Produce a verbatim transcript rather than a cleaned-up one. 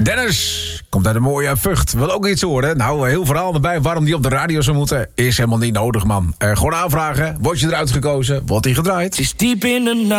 Dennis komt uit een mooie Vught. Wil ook iets horen? Nou, heel verhaal erbij. Waarom die op de radio zou moeten, is helemaal niet nodig, man. Uh, gewoon aanvragen. Word je eruit gekozen? Wordt die gedraaid? Het is diep in de nacht.